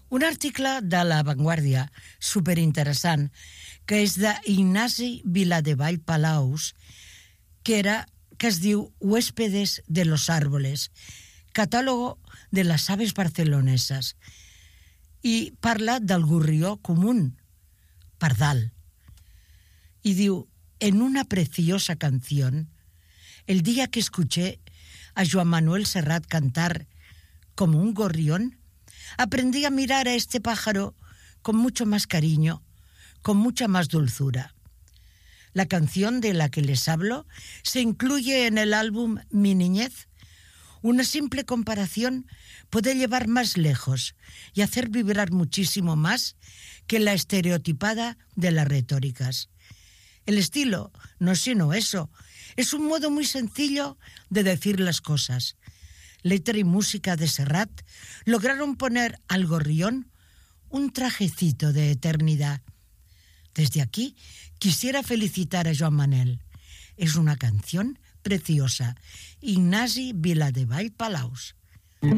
Un article de La Vanguardia, superinteressant, que és d'Ignasi Viladevall Palaus, que es diu Huéspedes de los árboles, catàlogo de les aves barceloneses, i parla del gorrió comú, pardal. Y diu, en una preciosa canción, el día que escuché a Joan Manuel Serrat cantar como un gorrión, aprendí a mirar a este pájaro con mucho más cariño, con mucha más dulzura. La canción de la que les hablo se incluye en el álbum Mi Niñez. Una simple comparación puede llevar más lejos y hacer vibrar muchísimo más que la estereotipada de las retóricas. El estilo no es sino eso, es un modo muy sencillo de decir las cosas. Letra y música de Serrat lograron poner al gorrión un trajecito de eternidad. Desde aquí quisiera felicitar a Joan Manel. Es una canción preciosa. Ignasi Viladevall Palaus.